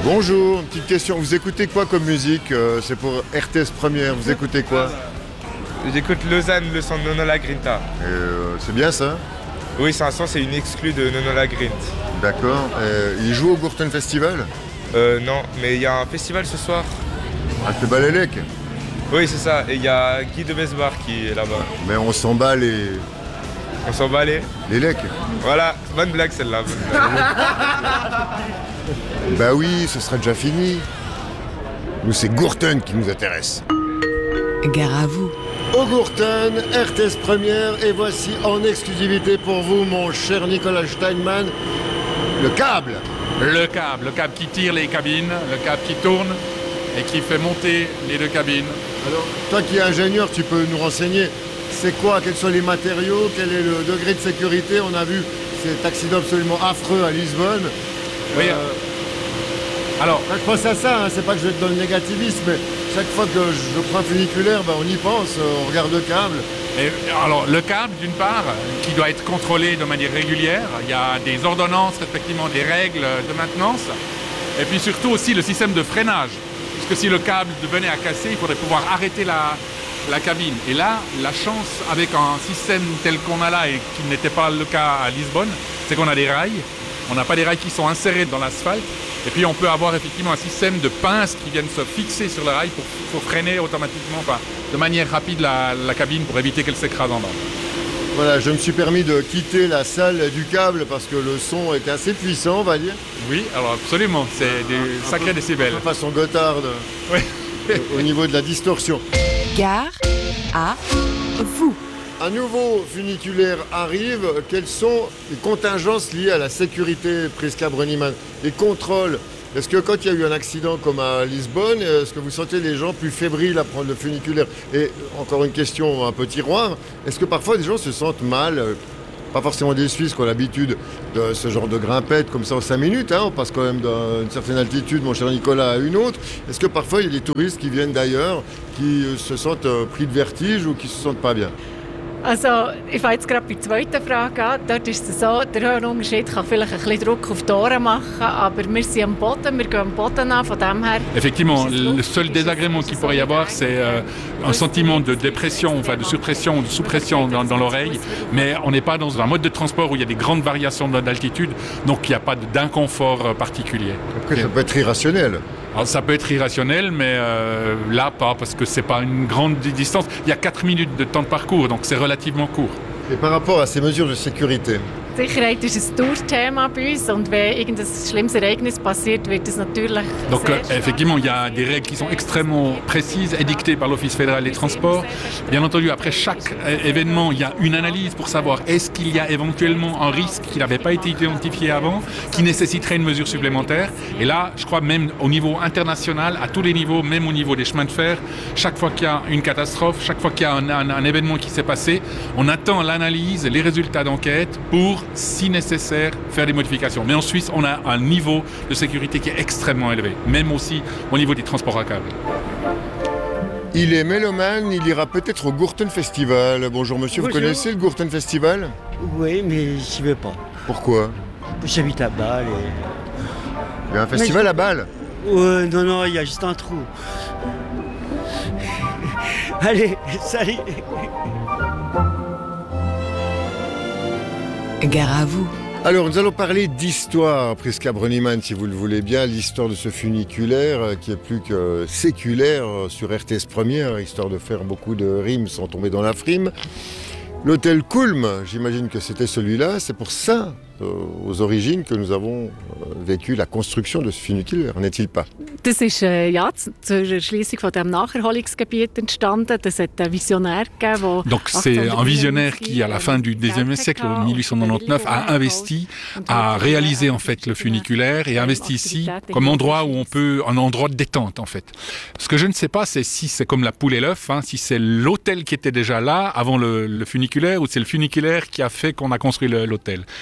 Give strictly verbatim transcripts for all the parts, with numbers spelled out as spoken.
Bonjour, une petite question. Vous écoutez quoi comme musique? euh, C'est pour R T S Première. Vous écoutez quoi? J'écoute Lausanne, le son de Nonola Grinta. Et, euh, C'est bien ça? Oui, c'est un son, c'est une exclue de Nonola Grint. D'accord. Et il joue au Gourten Festival? Euh, non, mais il y a un festival ce soir. Ah, c'est Balélec. Oui, c'est ça. Et il y a Guy de Besbar qui est là-bas. Mais on s'en bat les... On s'en bat les. les lecs. Voilà, bonne blague celle-là. bonne blague. Bah oui, ce sera déjà fini. Nous, c'est Gourten qui nous intéresse. Gare à vous. Au Gourten, R T S Première, et voici en exclusivité pour vous, mon cher Nicolas Steinmann, le câble. Le câble, le câble qui tire les cabines, le câble qui tourne et qui fait monter les deux cabines. Alors, toi qui es ingénieur, tu peux nous renseigner, c'est quoi, quels sont les matériaux, quel est le degré de sécurité? On a vu cet accident absolument affreux à Lisbonne. Oui. Euh, Alors, Quand je pense à ça, hein, c'est pas que je vais être dans le négativisme, mais chaque fois que je prends un funiculaire, ben, on y pense, euh, on regarde le câble. et, alors, le câble, d'une part, qui doit être contrôlé de manière régulière. Il y a des ordonnances, respectivement des règles de maintenance. Et puis surtout aussi le système de freinage. Parce que si le câble venait à casser, il faudrait pouvoir arrêter la, la cabine. Et là, la chance avec un système tel qu'on a là et qui n'était pas le cas à Lisbonne, c'est qu'on a des rails. On n'a pas des rails qui sont insérés dans l'asphalte. Et puis on peut avoir effectivement un système de pinces qui viennent se fixer sur le rail pour, pour freiner automatiquement, enfin, de manière rapide la, la cabine pour éviter qu'elle s'écrase en bas. Voilà, je me suis permis de quitter la salle du câble parce que le son était assez puissant, on va dire. Oui, alors absolument, c'est des sacrés décibels. De façon gotarde, Oui. au niveau de la distorsion. Gare à vous. Un nouveau funiculaire arrive. Quelles sont les contingences liées à la sécurité, Prisca Brönnimann? Les contrôles. Est-ce que quand il y a eu un accident comme à Lisbonne, est-ce que vous sentez les gens plus fébriles à prendre le funiculaire? Et encore une question un peu tiroir, est-ce que parfois des gens se sentent mal? Pas forcément des Suisses qui ont l'habitude de ce genre de grimpette comme ça en cinq minutes, hein, on passe quand même d'une certaine altitude, mon cher Nicolas, à une autre. Est-ce que parfois il y a des touristes qui viennent d'ailleurs, qui se sentent pris de vertige ou qui se sentent pas bien? Also, ich fange jetzt gerade bei der zweiten Frage an. Dort ist es so, der Höhenunterschied kann vielleicht ein bisschen Druck auf die Ohren machen, aber wir sind am Boden, wir gehen am Boden an, von dem her... Effectivement, le seul désagrément qu'il pourrait y avoir, c'est euh, un sentiment de dépression, enfin de surpression ou de sous-pression dans, dans l'oreille, mais on n'est pas dans un mode de transport où il y a des grandes variations d'altitude, donc il n'y a pas d'inconfort particulier. Après, ça peut être irrationnel. Alors, ça peut être irrationnel, mais euh, là, pas, parce que c'est pas une grande distance. Il y a quatre minutes de temps de parcours, donc c'est relativement court. Et par rapport à ces mesures de sécurité, Die Sicherheit ist ein Dauerthema bei uns und wenn irgendein schlimmes Ereignis passiert, wird es natürlich Donc sehr euh, stark effectivement, il y a des règles qui sont extrêmement précises, édictées par l'Office fédéral des transports. Bien entendu, après chaque euh, événement, il y a une analyse pour savoir est-ce qu'il y a éventuellement un risque qui n'avait pas été identifié avant, qui nécessiterait une mesure supplémentaire. Et là, je crois même au niveau international, à tous les niveaux, même au niveau des chemins de fer, chaque fois qu'il y a une catastrophe, chaque fois qu'il y a un, un, un événement qui s'est passé, on attend l'analyse, les résultats d'enquête pour, si nécessaire, faire des modifications. Mais en Suisse, on a un niveau de sécurité qui est extrêmement élevé, même aussi au niveau des transports à câble. il est mélomane, il ira peut-être au Gourten Festival. Bonjour monsieur, Bonjour. vous connaissez le Gourten Festival? Oui, mais j'y vais pas. Pourquoi? J'habite à Bâle et... Il y a un festival à Bâle. Ouais, non, non, il y a juste un trou. Allez, salut. Gare à vous. Alors, nous allons parler d'histoire, Prisca Brönnimann, si vous le voulez bien, l'histoire de ce funiculaire euh, qui est plus que séculaire euh, sur R T S Première, histoire de faire beaucoup de rimes sans tomber dans la frime. L'hôtel Kulm, j'imagine que c'était celui-là, c'est pour ça, euh, aux origines, que nous avons euh, vécu la construction de ce funiculaire, n'est-il pas? Das ist äh, ja, z- zur Erschliessung von dem Nacherholungsgebiet entstanden. Das hat ein Visionär gegeben, der Donc c'est un visionnaire qui, à la fin du dix-neuvième siècle, en mille huit cent quatre-vingt-dix-neuf, a investi, a réalisé en fait le funiculaire et a investi ici comme endroit où on peut, un endroit de détente en fait. Ce que je ne sais pas, c'est si c'est comme la poule et l'œuf, hein, si c'est l'hôtel qui était déjà là avant le, le funiculaire ou c'est le funiculaire qui a fait qu'on a construit le- l'hôtel. Also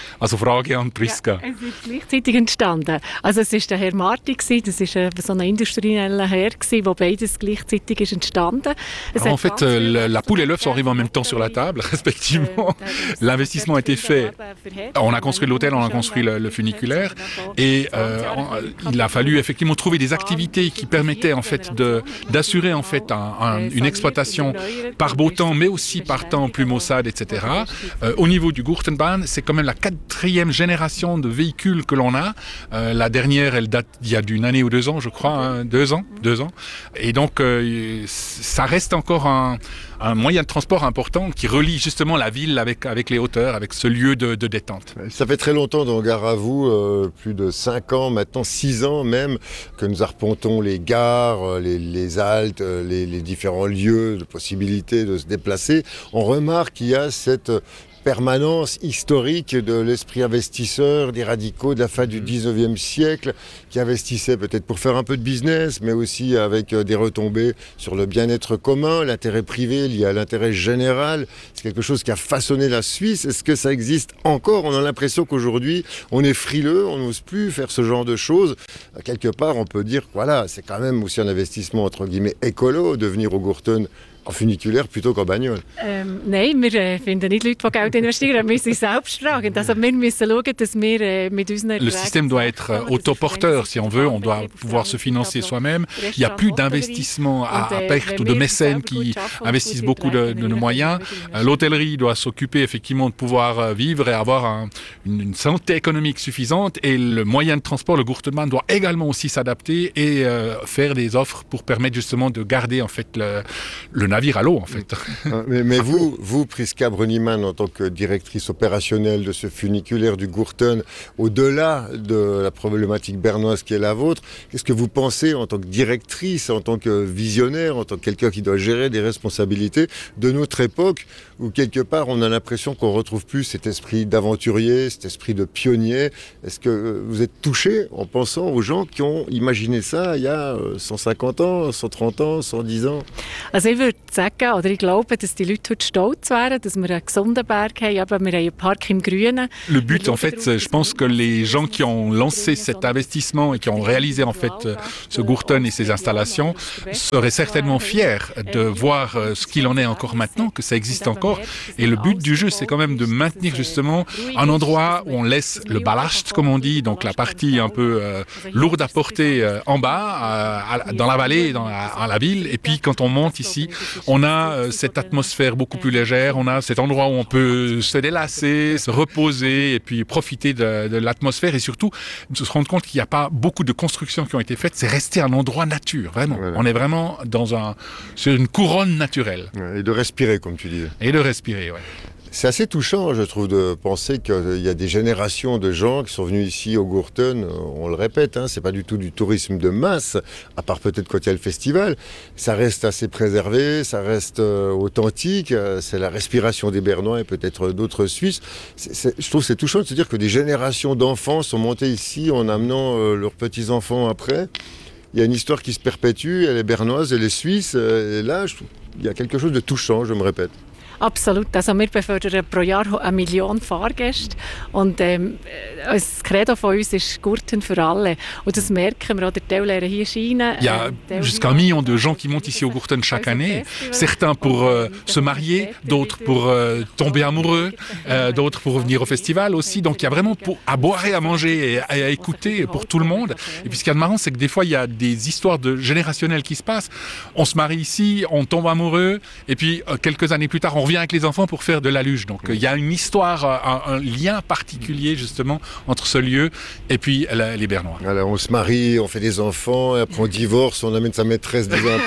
Frage an Priska. Ja, es ist gleichzeitig entstanden. Also es war der Herr Marti, das war so ein industrieller Herr, wo beides gleichzeitig ist entstanden. Alors, en fait, euh, la poule et l'œuf sont arrivés en même temps sur la table, respectivement. L'investissement a été fait. On a construit l'hôtel, on a construit le, le funiculaire, et euh, il a fallu effectivement trouver des activités qui permettaient en fait de, d'assurer en fait un, un, une exploitation par beau temps, mais aussi par temps plus maussade, et cetera. Euh, au niveau du Gurtenbahn, c'est quand même la quatrième génération de véhicules que l'on a. Euh, la dernière, elle date d'il y a d'une année ou deux ans, je crois, hein, deux ans, deux ans. Et donc, euh, ça reste encore un, un moyen de transport important qui relie justement la ville avec, avec les hauteurs, avec ce lieu de, de détente. Ça fait très longtemps dans Gare à vous, euh, plus de cinq ans, maintenant six ans même, que nous arpentons les gares, les, les haltes, les, les différents lieux de possibilité de se déplacer. On remarque qu'il y a cette permanence historique de l'esprit investisseur, des radicaux de la fin du dix-neuvième siècle, qui investissaient peut-être pour faire un peu de business, mais aussi avec des retombées sur le bien-être commun, l'intérêt privé lié à l'intérêt général. C'est quelque chose qui a façonné la Suisse. Est-ce que ça existe encore ? On a l'impression qu'aujourd'hui, on est frileux, on n'ose plus faire ce genre de choses. Quelque part, on peut dire que voilà, c'est quand même aussi un investissement entre guillemets écolo de venir au Gurten en funiculaire plutôt qu'en bagnole. Ähm, nein, wir äh, finden nicht Leute, die Geld investieren. Wir sind selbsttragend. Also wir müssen schauen, dass wir äh, mit unseren Le système doit être autoporteur, si on veut. On doit pouvoir se financer soi-même. Il n'y a plus d'investissement à, à perte ou de mécènes qui investissent beaucoup de, de nos moyens. L'hôtellerie doit s'occuper effectivement de pouvoir vivre et avoir un, une, une santé économique suffisante. Et le moyen de transport, le Gurtenbahn, doit également aussi s'adapter et euh, faire des offres pour permettre justement de garder en fait le, le navire à l'eau, en fait. Mais, mais vous, vous, Priska Brönnimann, en tant que directrice opérationnelle de ce funiculaire du Gurten, au-delà de la problématique bernoise qui est la vôtre, qu'est-ce que vous pensez en tant que directrice, en tant que visionnaire, en tant que quelqu'un qui doit gérer des responsabilités de notre époque, où quelque part on a l'impression qu'on ne retrouve plus cet esprit d'aventurier, cet esprit de pionnier. Est-ce que vous êtes touché en pensant aux gens qui ont imaginé ça il y a cent cinquante ans, cent trente ans, cent dix ans? Also ich würde sagen, oder ich glaube, dass die Leute heute stolz wären, dass wir einen gesunden Berg haben, aber wir haben einen Park im Grünen. Le but, en fait, je pense que les gens qui ont lancé cet investissement et qui ont réalisé en fait ce Gurten et ces installations seraient certainement fiers de voir ce qu'il en est encore maintenant, que ça existe encore. Et le but du jeu, c'est quand même de maintenir justement un endroit où on laisse le ballast, comme on dit, donc la partie un peu euh, lourde à porter euh, en bas, euh, dans la vallée, dans la, dans la ville. Et puis quand on monte ici, on a euh, cette atmosphère beaucoup plus légère, on a cet endroit où on peut se délasser, se reposer et puis profiter de, de l'atmosphère et surtout se rendre compte qu'il n'y a pas beaucoup de constructions qui ont été faites, c'est rester un endroit nature, vraiment. Voilà. On est vraiment dans un, sur une couronne naturelle. Et de respirer, comme tu disais. Et de respirer, oui. C'est assez touchant, je trouve, de penser qu'il y a des générations de gens qui sont venus ici au Gurten. On le répète, hein, c'est pas du tout du tourisme de masse, à part peut-être quand il y a le festival. Ça reste assez préservé, ça reste euh, authentique. Euh, c'est la respiration des Bernois et peut-être d'autres Suisses. C'est, c'est, je trouve que c'est touchant de se dire que des générations d'enfants sont montés ici en amenant euh, leurs petits-enfants après. Il y a une histoire qui se perpétue, elle est bernoise, elle est suisse. Et là, je trouve, il y a quelque chose de touchant, je me répète. Absolut. Also wir befördern pro Jahr eine Million Fahrgäste und ähm, das Credo von uns ist Gurten für alle. Und das merken wir, der Teil lernen hier scheinen. Il y a jusqu'à un million de gens qui montent ici au Gurten chaque année. Certains pour euh, se marier, d'autres pour euh, tomber amoureux, euh, d'autres pour venir au festival aussi. Donc il y a vraiment pour, à boire et à manger et à, et à écouter pour tout le monde. Et puis ce qui est marrant, c'est que des fois il y a des histoires de générationnelles qui se passent. On se marie ici, on tombe amoureux et puis euh, quelques années plus tard on revient avec les enfants pour faire de la luge. Donc il y a une histoire, un, un lien particulier justement entre ce lieu et puis la, les Bernois. Alors on se marie, on fait des enfants, et après on divorce, on amène sa maîtresse dix ans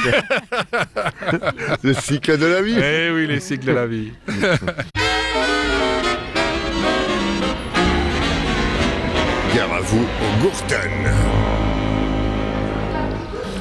après. Le cycle de la vie. Eh oui, les cycles de la vie. Gare à vous au Gurten.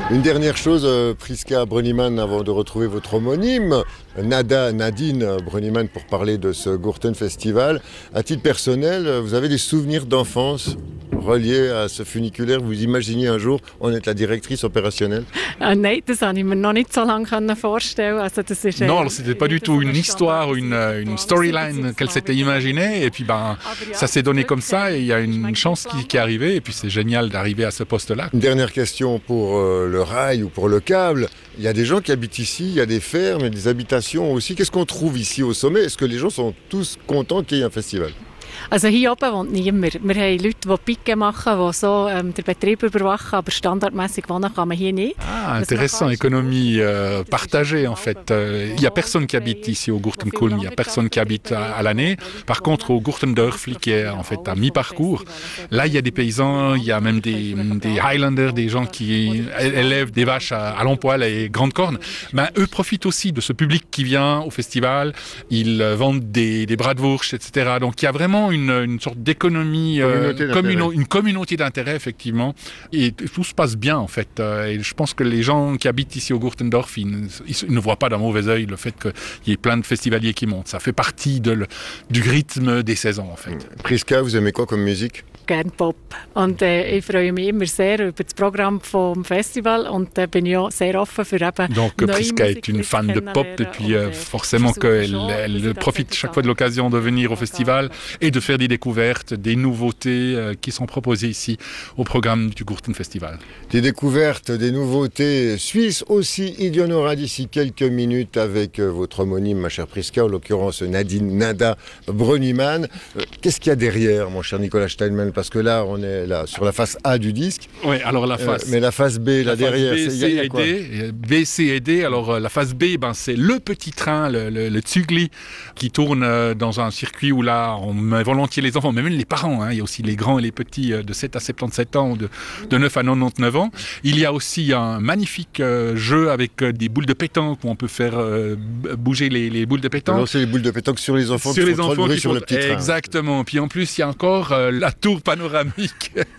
Une dernière chose, euh, Priska Brönnimann, avant de retrouver votre homonyme, Nada, Nadine Brönnimann, pour parler de ce Gurten Festival. À titre personnel, vous avez des souvenirs d'enfance reliés à ce funiculaire? Vous imaginiez un jour, on est la directrice opérationnelle? Ah, nein, das konnte ich mir noch nicht so lange vorstellen. Also, das ist, non, alors c'était pas du tout une histoire ou une, une storyline qu'elle s'était imaginée. Et puis ben, ça s'est donné comme ça et il y a une chance qui, qui est arrivée. Et puis c'est génial d'arriver à ce poste-là. Une dernière question pour euh, le rail ou pour le câble. Il y a des gens qui habitent ici, il y a des fermes et des habitations aussi. Qu'est-ce qu'on trouve ici au sommet? Est-ce que les gens sont tous contents qu'il y ait un festival? Also hier oben wohnt niemand. Wir haben Leute, die Picken machen, die so ähm, den Betrieb überwachen, aber standardmäßig wohnen kann man hier nicht. Ah, intéressant, économie euh, partagée en fait. Il n'y a personne qui habite ici au Gurtenkulm, il n'y a personne qui habite à, à l'année. Par contre, au Gurtendörfli, qui est en fait à mi-parcours, là il y a des paysans, il y a même des, des Highlanders, des gens qui élèvent des vaches à, à long poil et grandes cornes. Ben, eux profitent aussi de ce public qui vient au festival, ils vendent des, des bratwurst, et cetera. Donc il y a vraiment une, une sorte d'économie, communauté euh, communo- une communauté d'intérêt effectivement, et tout se passe bien en fait. Et je pense que les gens qui habitent ici au Gurtendorf, ils ne, ils ne voient pas d'un mauvais œil le fait qu'il y ait plein de festivaliers qui montent. Ça fait partie de le, du rythme des saisons en fait. Priska, vous aimez quoi comme musique? Gerne Pop. Und äh, ich freue mich immer sehr über das Programm vom Festival und äh, bin ja sehr offen für eben Donc Priska est une fan de pop et puis euh, forcément qu'elle elle profite chaque fois de l'occasion de venir au festival et de faire des découvertes, des nouveautés euh, qui sont proposées ici au programme du Gurten Festival. Des découvertes, des nouveautés suisses aussi, il y en aura d'ici quelques minutes avec euh, votre homonyme, ma chère Priska, en l'occurrence Nadine Nada Brönnimann. Euh, qu'est-ce qu'il y a derrière, mon cher Nicolas Steinmann? Parce que là, on est là sur la face A du disque. Oui, alors la face. Euh, mais la face B, là la derrière, face B, c'est, C y a, y a et quoi? D. B, C et D. Alors euh, la face B, ben, c'est le petit train, le, le, le Zügli, qui tourne euh, dans un circuit où là, on met volontiers les enfants, mais même les parents. Hein. Il y a aussi les grands et les petits euh, de sept à soixante-dix-sept ans, de, de neuf à quatre-vingt-dix-neuf ans. Il y a aussi un magnifique euh, jeu avec euh, des boules de pétanque où on peut faire euh, bouger les, les boules de pétanque. Lancer les boules de pétanque sur les enfants sur qui les font trop de enfants bruit qui sur font... le petit train. Exactement. Puis en plus, il y a encore euh, la tour panoramique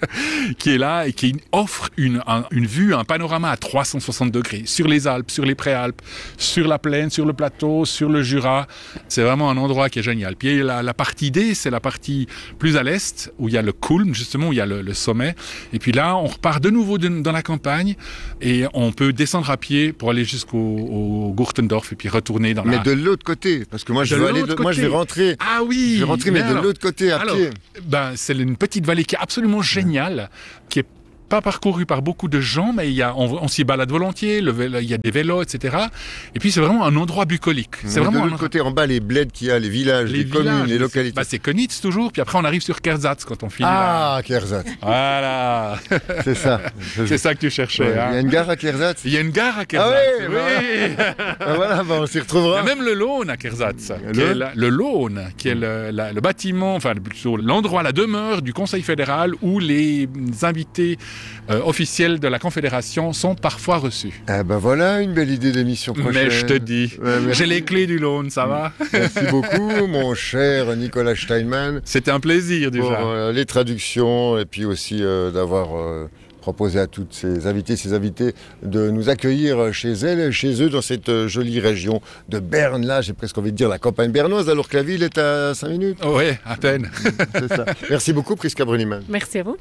qui est là et qui offre une, un, une vue, un panorama à trois cent soixante degrés sur les Alpes, sur les Préalpes, sur la plaine, sur le plateau, sur le Jura. C'est vraiment un endroit qui est génial. Puis la, la partie D, c'est la partie plus à l'est où il y a le Kulm, justement, où il y a le, le sommet. Et puis là, on repart de nouveau de, dans la campagne et on peut descendre à pied pour aller jusqu'au au Gurtendorf et puis retourner dans mais la... de l'autre côté, parce que moi je, De veux aller de... l'autre moi je vais côté. rentrer. Ah oui. Je vais rentrer, mais, mais alors, de l'autre côté à alors, pied. Ben, c'est une petite vallée qui est absolument géniale, qui est pas parcouru par beaucoup de gens, mais il y a, on, on s'y balade volontiers, le vélo, il y a des vélos, et cetera. Et puis c'est vraiment un endroit bucolique. C'est Mais vraiment de l'autre un... côté, en bas, les bleds qu'il y a, les villages, les, les communes, villages, les localités. Bah, c'est Konitz toujours, puis après on arrive sur Kerzatz quand on finit. Ah, Kerzatz. Voilà. C'est ça. C'est ça que tu cherchais. Ouais, hein. Il y a une gare à Kerzatz. Il y a une gare à Kerzatz. Ah oui, oui. Ah, voilà, bah, on s'y retrouvera. Il y a même le Lohn à Kerzatz, Le, qui est la, le Lohn, qui est le, la, le bâtiment, enfin plutôt l'endroit, la demeure du Conseil fédéral où les invités euh, officiels de la Confédération sont parfois reçus. Ah ben voilà une belle idée d'émission prochaine. Mais je te dis, ouais, j'ai les clés du Lohn, ça va? Merci beaucoup, mon cher Nicolas Steinmann. C'était un plaisir déjà. Pour euh, les traductions et puis aussi euh, d'avoir euh, proposé à toutes ces invités, ces invités de nous accueillir chez elles, chez eux, dans cette euh, jolie région de Berne. Là, j'ai presque envie de dire la campagne bernoise, alors que la ville est à cinq minutes. Oui, à peine. C'est ça. Merci beaucoup, Priska Brönnimann. Merci à vous.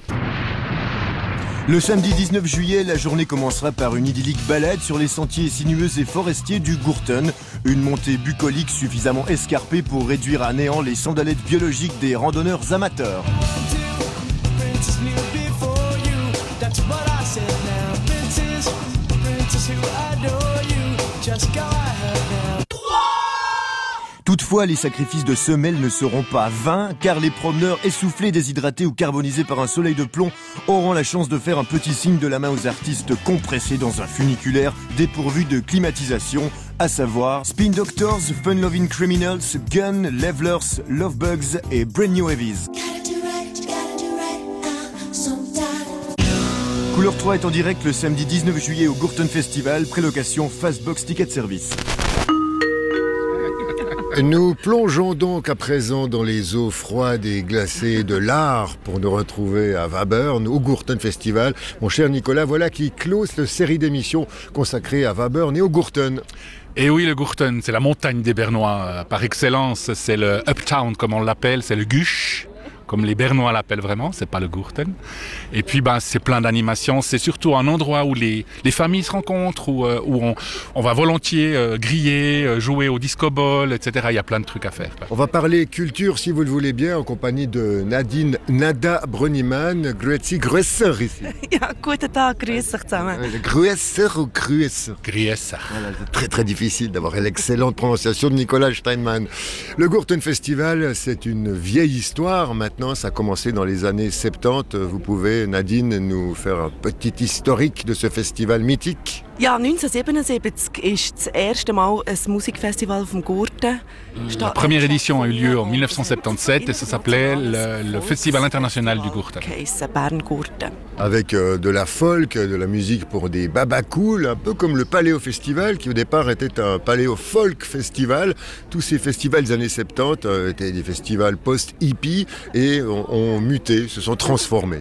Le samedi dix-neuf juillet, la journée commencera par une idyllique balade sur les sentiers sinueux et forestiers du Gurten. Une montée bucolique suffisamment escarpée pour réduire à néant les sandalettes biologiques des randonneurs amateurs. Toutefois, les sacrifices de semelles ne seront pas vains, car les promeneurs essoufflés, déshydratés ou carbonisés par un soleil de plomb auront la chance de faire un petit signe de la main aux artistes compressés dans un funiculaire dépourvu de climatisation, à savoir Spin Doctors, Fun Loving Criminals, Gun, Levelers, Lovebugs et Brand New Heavies. Couleur trois est en direct le samedi dix-neuf juillet au Gurten Festival, prélocation Fastbox Ticket Service. Nous plongeons donc à présent dans les eaux froides et glacées de l'art pour nous retrouver à Wabern, au Gurten Festival. Mon cher Nicolas, voilà qui close cette série d'émissions consacrées à Wabern et au Gurten. Et oui, le Gurten, c'est la montagne des Bernois. Par excellence, c'est le Uptown, comme on l'appelle, c'est le Gusch, comme les Bernois l'appellent vraiment, c'est pas le Gurten. Et puis, ben, c'est plein d'animations. C'est surtout un endroit où les, les familles se rencontrent, où, euh, où on, on va volontiers euh, griller, euh, jouer au disco ball, et cetera. Il y a plein de trucs à faire. Quoi. On va parler culture, si vous le voulez bien, en compagnie de Nadine Nada Brönnimann. Grüezi, grüßer ici. Ja, guten Tag, grüß euch zusammen. Grüßer ou grüßer? Grüßer. Voilà, c'est très très difficile d'avoir l'excellente prononciation de Nicolas Steinmann. Le Gurten Festival, c'est une vieille histoire. Maintenant, ça a commencé dans les années soixante-dix. Vous pouvez, Nadine, nous faire un petit historique de ce festival mythique? Ja, neunzehnhundertsiebenundsiebzig ist das erste Mal ein Musikfestival vom Gurten. La première édition a eu lieu en dix-neuf cent soixante-dix et ça s'appelait le, le Festival international du Gurten. Bern Gurten. Avec euh, de la folk, de la musique pour des babacools, un peu comme le Paléo Festival qui au départ était un Paléo Folk Festival. Tous ces festivals des années soixante-dix euh, étaient des festivals post-hippie et ont, ont muté, se sont transformés.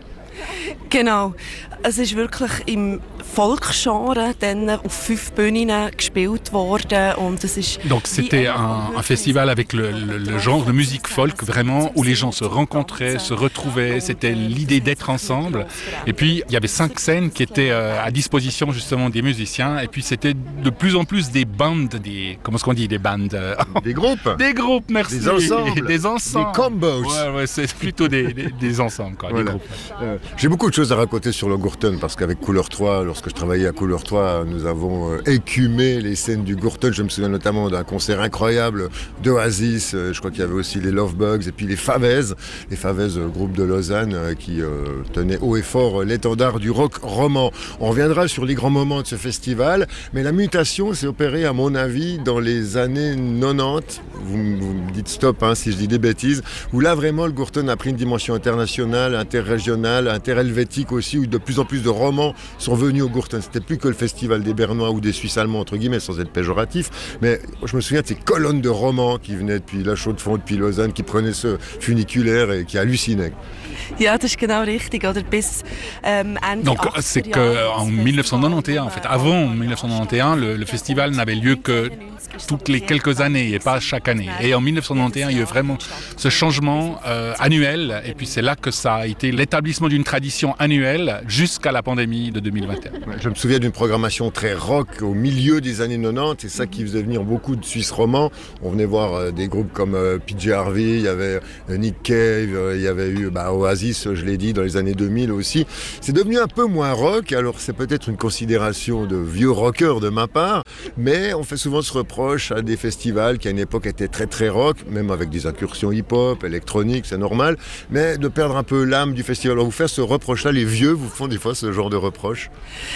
Genau. Es ist wirklich im Volksgenre dann auf fünf Bühnen gespielt worden und es ist. Donc c'était un, un festival avec le, le, le genre de musique folk vraiment où les gens se rencontraient, se retrouvaient. C'était l'idée d'être ensemble. Et puis il y avait cinq scènes qui étaient euh, à disposition justement des musiciens. Et puis c'était de plus en plus des bandes, des comment est-ce qu'on dit, des bandes. Euh, des groupes. Des groupes, merci. Des ensembles. Des ensembles. Des combos. Ouais, ouais, c'est plutôt des, des, des ensembles, quoi. Voilà. Des groupes. Euh, j'ai beaucoup de choses à raconter sur le Gurten parce qu'avec Couleur trois, lorsque je travaillais à Couleur trois, nous avons euh, écumé les scènes du Gurten. Je me souviens notamment d'un concert incroyable d'Oasis. Euh, je crois qu'il y avait aussi les Love Bugs et puis les Favez, les Favez, euh, groupe de Lausanne euh, qui euh, tenait haut et fort euh, l'étendard du rock roman. On reviendra sur les grands moments de ce festival, mais la mutation s'est opérée à mon avis dans les années quatre-vingt-dix. Vous, vous me dites stop hein, si je dis des bêtises, où là vraiment le Gurten a pris une dimension internationale, interrégionale, interhelvétique aussi, où de plus en plus de romans sont venus au Gurten. C'était plus que le festival des Bernois ou des Suisses allemands, entre guillemets, sans être péjoratif. Mais je me souviens de ces colonnes de romans qui venaient depuis La Chaux-de-Fonds, depuis Lausanne, qui prenaient ce funiculaire et qui hallucinaient. Ja, das ist genau richtig, oder? Bis, ähm, Ende Donc c'est qu'en dix-neuf cent quatre-vingt-onze, en fait, avant dix-neuf cent quatre-vingt-onze, le, le festival n'avait lieu que toutes les quelques années et pas chaque année. Et en dix-neuf cent quatre-vingt-onze, il y a eu vraiment ce changement euh, annuel. Et puis c'est là que ça a été l'établissement d'une tradition annuelle jusqu'à la pandémie de deux mille vingt et un. Je me souviens d'une programmation très rock au milieu des années quatre-vingt-dix. C'est ça qui faisait venir beaucoup de Suisses romans. On venait voir euh, des groupes comme euh, P J Harvey, il y avait euh, Nick Cave, euh, il y avait eu bah, Oasis, je l'ai dit, dans les années deux mille aussi. C'est devenu un peu moins rock. Alors c'est peut-être une considération de vieux rocker de ma part, mais on fait souvent ce reproche à des festivals qui à une époque étaient très très rock, même avec des incursions hip-hop, électronique, c'est normal, mais de perdre un peu l'âme du festival. Alors vous faire ce reproche-là, les vieux vous font des fois ce genre de reproche?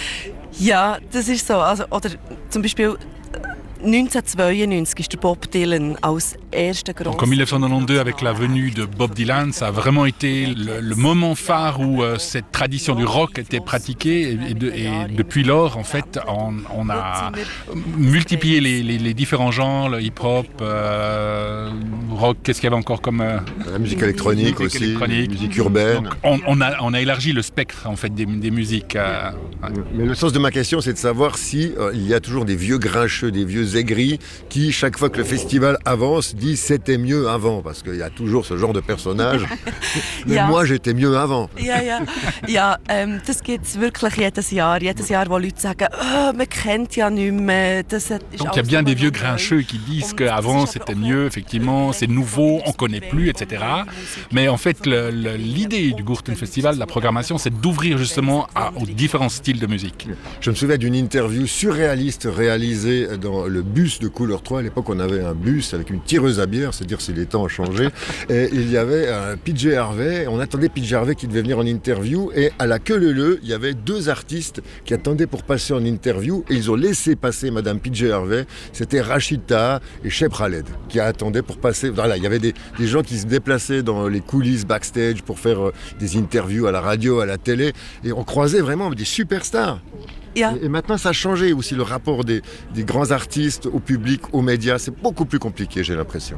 Ja, das ist so. Also, oder zum Beispiel neunzehnhundertzweiundneunzig ist der Bob Dylan als erster grosse. Donc en dix-neuf cent quatre-vingt-douze, avec la venue de Bob Dylan, ça a vraiment été le, le moment phare où euh, cette tradition du rock était pratiquée. Et, de, et depuis lors, en fait, on, on a multiplié les, les, les différents genres, le hip-hop, euh, rock. Qu'est-ce qu'il y avait encore comme euh, la musique électronique musique aussi, électronique. musique urbaine. Donc, on, on a on a élargi le spectre en fait des, des musiques. Euh, Mais le sens de ma question, c'est de savoir si euh, il y a toujours des vieux grincheux, des vieux aigris qui, chaque fois que le festival avance, disent c'était mieux avant, parce qu'il y a toujours ce genre de personnage. Mais ja. Moi, j'étais mieux avant. Ja, ja, ja ähm, das gibt es wirklich jedes Jahr. Jedes Jahr, wo Leute sagen, oh, man kennt ja nicht mehr. Das ist Donc il y a bien des vieux grincheux qui disent qu'avant c'était mieux, effectivement, c'est nouveau, on connaît plus, et cetera. Mais en fait, le, le, l'idée du Gurten Festival, la programmation, c'est d'ouvrir justement à, aux différents styles de musique. Je me souviens d'une interview surréaliste réalisée dans le bus de Couleur trois. À l'époque, on avait un bus avec une tireuse à bière, c'est dire si les temps ont changé. Et il y avait un P J Harvey. On attendait P J Harvey qui devait venir en interview. Et à la queue leu-leu, il y avait deux artistes qui attendaient pour passer en interview. Et ils ont laissé passer Madame P J Harvey. C'était Rachida et Shep Khaled qui attendaient pour passer. Voilà, il y avait des, des gens qui se déplaçaient dans les coulisses backstage pour faire euh, des interviews à la radio, à la télé. Et on croisait vraiment des superstars. Ja. Et, et maintenant, ça a changé aussi le rapport des, des grands artistes au public, aux médias. C'est beaucoup plus compliqué, j'ai l'impression.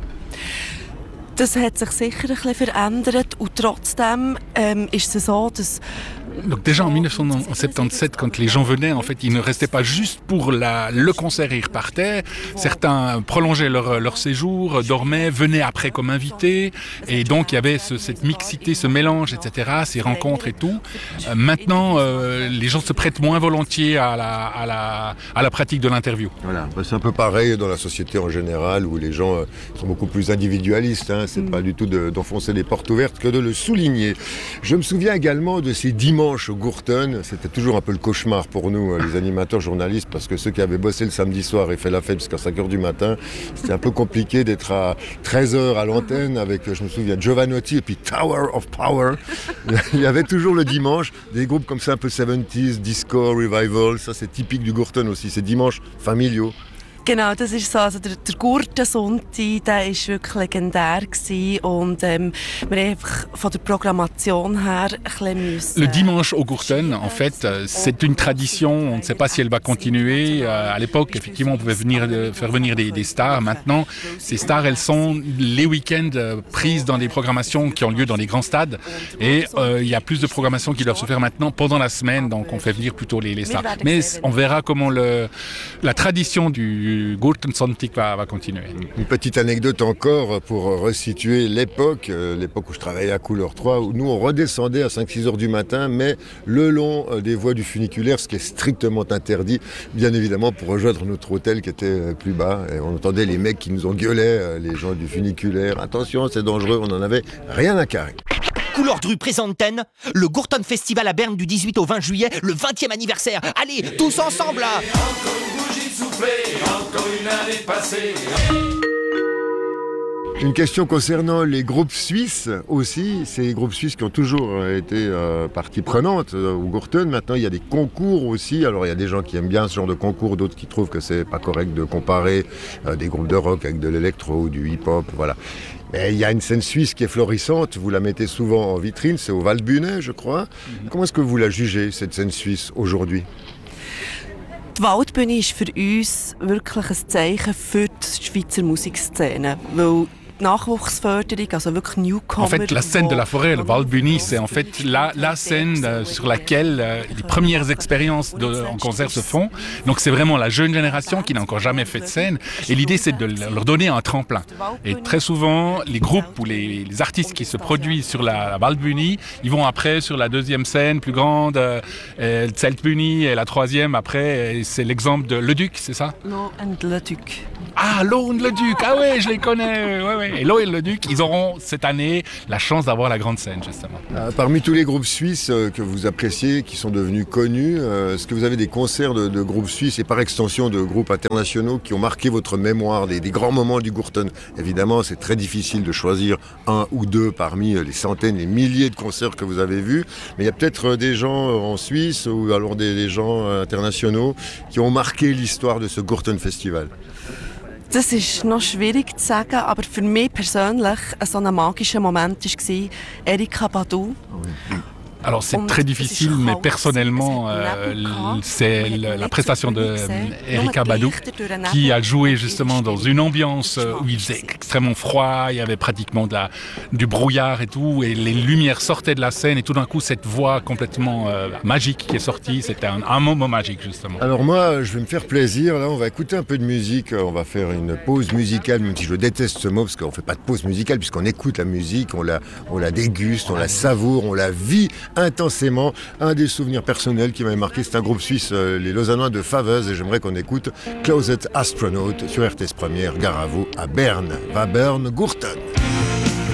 Das hat sich sicher ein bisschen verändert und trotzdem ähm, ist es so, dass Donc déjà en dix-neuf cent soixante-dix-sept, quand les gens venaient, en fait, ils ne restaient pas juste pour la, le concert et ils repartaient. Certains prolongeaient leur, leur séjour, dormaient, venaient après comme invités. Et donc il y avait ce, cette mixité, ce mélange, et cetera, ces rencontres et tout. Euh, maintenant, euh, les gens se prêtent moins volontiers à la, à la, à la pratique de l'interview. Voilà, c'est un peu pareil dans la société en général où les gens euh, sont beaucoup plus individualistes. Hein. C'est mm. pas du tout de, d'enfoncer les portes ouvertes que de le souligner. Je me souviens également de ces dimanches au Gourton, c'était toujours un peu le cauchemar pour nous, les animateurs journalistes, parce que ceux qui avaient bossé le samedi soir et fait la fête jusqu'à cinq heures du matin, c'était un peu compliqué d'être à treize heures à l'antenne avec, je me souviens, Giovanotti et puis Tower of Power. Il y avait toujours le dimanche des groupes comme ça, un peu soixante-dix, disco, revival, ça c'est typique du Gourton aussi, c'est dimanches familiaux. Genau, das ist so. Also der, der Gurtensonntag, der war wirklich legendär gewesen und ähm, wir haben einfach von der Programmation her ein bisschen müssen. Le dimanche au Gourton, en fait, c'est une tradition. On ne sait pas si elle va continuer. À l'époque, effectivement, on pouvait venir, faire venir des, des stars. Maintenant, ces stars, elles sont les week-ends prises dans des programmations qui ont lieu dans les grands stades. Et euh, il y a plus de programmations qui doivent se faire maintenant pendant la semaine. Donc, on fait venir plutôt les, les stars. Mais on verra comment le, la tradition du du Gurtensonntag va, va continuer. Une petite anecdote encore pour resituer l'époque, euh, l'époque où je travaillais à Couleur trois, où nous on redescendait à cinq six heures du matin, mais le long euh, des voies du funiculaire, ce qui est strictement interdit, bien évidemment pour rejoindre notre hôtel qui était euh, plus bas. Et on entendait les mecs qui nous engueulaient, euh, les gens du funiculaire. Attention, c'est dangereux, on n'en avait rien à carrer. Couleur Dru présente Ten, le Gourton Festival à Berne du dix-huit au vingt juillet, le vingtième anniversaire. Allez, tous ensemble là. Encore une bougie soufflée, encore une année passée. Une question concernant les groupes suisses aussi, ces groupes suisses qui ont toujours été euh, partie prenante euh, au Gourton. Maintenant, il y a des concours aussi. Alors, il y a des gens qui aiment bien ce genre de concours, d'autres qui trouvent que c'est pas correct de comparer euh, des groupes de rock avec de l'électro, du hip-hop, voilà. Mais il y a une scène suisse qui est florissante, vous la mettez souvent en vitrine, c'est au Waldbühne, je crois. Mm-hmm. Comment est-ce que vous la jugez, cette scène suisse, aujourd'hui? Die Waldbühne ist für uns wirklich ein Zeichen für die Schweizer Musikszene, weil Nachwuchsförderung, also wirklich Newcomer. En fait, la scène de la forêt, le Waldbühne, c'est en fait la, la scène euh, sur laquelle euh, les premières expériences de, en concert se font. Donc c'est vraiment la jeune génération qui n'a encore jamais fait de scène. Et l'idée, c'est de leur donner un tremplin. Et très souvent, les groupes ou les, les artistes qui se produisent sur la, la Waldbühne, ils vont après sur la deuxième scène plus grande, euh, le Zeltbühne, et la troisième après, c'est l'exemple de Le Duc, c'est ça? Lo and Le Duc. Ah, Lo and Le Duc, ah ouais, je les connais, ouais, ouais. Et Lo et Le Duc, ils auront cette année la chance d'avoir la grande scène, justement. Euh, parmi tous les groupes suisses euh, que vous appréciez, qui sont devenus connus, euh, est-ce que vous avez des concerts de, de groupes suisses et par extension de groupes internationaux qui ont marqué votre mémoire, des, des grands moments du Gourton? Évidemment, c'est très difficile de choisir un ou deux parmi les centaines, les milliers de concerts que vous avez vus, mais il y a peut-être des gens en Suisse ou alors des, des gens internationaux qui ont marqué l'histoire de ce Gourton Festival. Das ist noch schwierig zu sagen, aber für mich persönlich so ein magischer Moment war Erykah Badu. Alors c'est très difficile, mais personnellement, euh, c'est le, la prestation de Erykah Badu qui a joué justement dans une ambiance où il faisait extrêmement froid, il y avait pratiquement de la, du brouillard et tout, et les lumières sortaient de la scène, et tout d'un coup cette voix complètement euh, magique qui est sortie, c'était un, un moment magique justement. Alors moi, je vais me faire plaisir, là on va écouter un peu de musique, on va faire une pause musicale, même si je déteste ce mot, parce qu'on ne fait pas de pause musicale, puisqu'on écoute la musique, on la, on la déguste, on la savoure, on la vit intensément. Un des souvenirs personnels qui m'avait marqué, c'est un groupe suisse, euh, les Lausannois de Faveuse, et j'aimerais qu'on écoute Closet Astronaut sur R T S Première, gare à vous, à Berne. Va Berne, Gourton.